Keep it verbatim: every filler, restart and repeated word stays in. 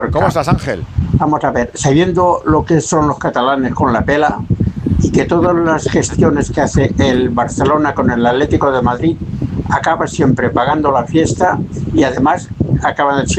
¿Cómo estás, Ángel? Vamos a ver, sabiendo lo que son los catalanes con la pela y que todas las gestiones que hace el Barcelona con el Atlético de Madrid acaba siempre pagando la fiesta y además acaban siempre